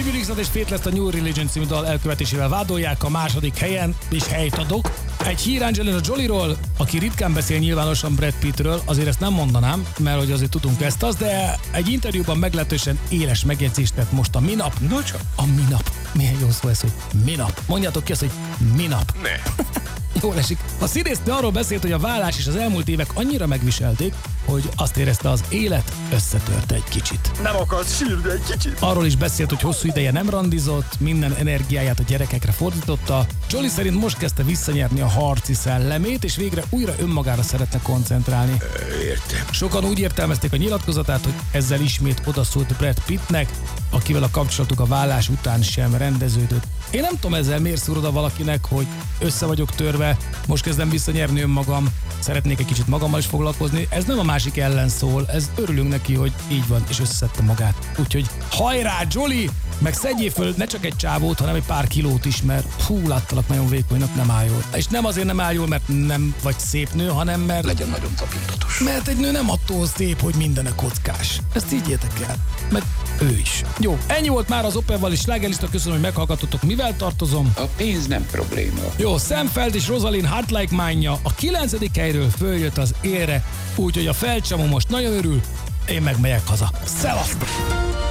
Briggsot és Faithless a New Religion című dal elkövetésével vádolják, a második helyen, és helyt adok. Egy hír Angelina Jolie-ról, aki ritkán beszél nyilvánosan Brad Pittről, azért ezt nem mondanám, mert hogy azért tudunk ezt az, de egy interjúban meglehetősen éles megjegyzést tett most a minap. No csak. A minap. Milyen jó szó ez, hogy minap. Mondjátok ki azt, hogy minap. Ne. Jól esik. A színésznő arról beszélt, hogy a vállás és az elmúlt évek annyira megviselték, hogy azt érezte, az élet összetörte egy kicsit. Nem akarsz sírni egy kicsit? Arról is beszélt, hogy hosszú ideje nem randizott, minden energiáját a gyerekekre fordította. Jolie szerint most kezdte visszanyerni a harci szellemét, és végre újra önmagára szeretne koncentrálni. Értem. Sokan úgy értelmezték a nyilatkozatát, hogy ezzel ismét odaszólt Brad Pittnek, akivel a kapcsolatuk a vállás után sem rendeződött. Én nem tudom, ezzel miért szúr oda valakinek, hogy össze vagyok törve, most kezdem visszanyerni önmagam, szeretnék egy kicsit magammal is foglalkozni. Ez nem a másik ellen szól, ez örülünk neki, hogy így van, és összeszedte magát. Úgyhogy hajrá, Jolie! Meg szedjél föl ne csak egy csávót, hanem egy pár kilót is, mert hú, láttalak nagyon vékonynak, nem áll jól. És nem azért nem áll jól, mert nem vagy szép nő, hanem mert... Legyen nagyon tapintatos. Mert egy nő nem attól szép, hogy mindene kockás. Ezt higgyétek el. Meg ő is. Jó, ennyi volt már az Operval és slágerlista, köszönöm, hogy meghallgatottok, mivel tartozom. A pénz nem probléma. Jó, Sam Feld és Rosalind Heart Like Mine-ja a 9. helyről följött az élre, úgyhogy a felcsamó most nagyon örül, én meg megyek haza. Szevasztok!